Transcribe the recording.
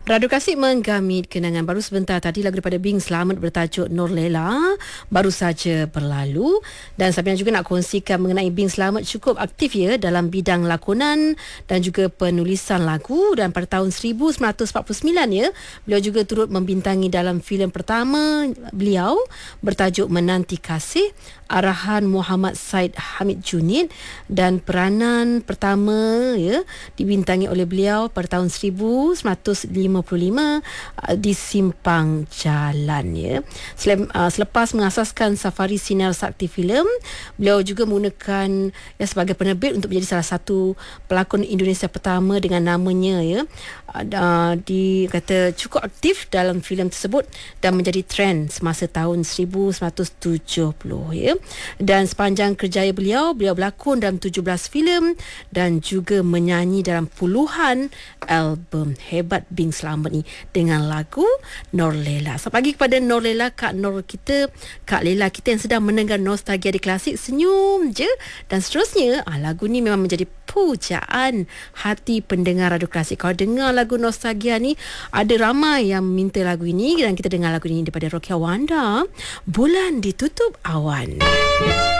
Radu Kasih menggamit kenangan baru sebentar tadi lagu daripada Bing Slamet bertajuk Nur Lela baru saja berlalu, dan saya juga nak kongsikan mengenai Bing Slamet cukup aktif ya dalam bidang lakonan dan juga penulisan lagu, dan pada tahun 1949 ya beliau juga turut membintangi dalam filem pertama beliau bertajuk Menanti Kasih arahan Muhammad Said Hamid Junid, dan peranan pertama ya dibintangi oleh beliau pada tahun 1955 di Simpang Jalan ya. Selepas mengasaskan Safari Sinar Sakti Filem, beliau juga menggunakan sebagai penerbit untuk menjadi salah satu pelakon Indonesia pertama dengan namanya ya. Dikata cukup aktif dalam filem tersebut dan menjadi trend semasa tahun 1970 ya. Dan sepanjang kerjaya beliau berlakon dalam 17 filem dan juga menyanyi dalam puluhan album. Hebat Bing Slamet ni dengan lagu Nur Lela. Selamat pagi kepada Nur Lela, Kak Nur kita, Kak Lela kita yang sedang mendengar nostalgia di Klasik, senyum je. Dan seterusnya, lagu ni memang menjadi pujaan hati pendengar Radio Klasik. Kalau dengar lagu nostalgia ni, ada ramai yang minta lagu ini, dan kita dengar lagu ini daripada Rokia Wanda, Bulan Ditutup Awan.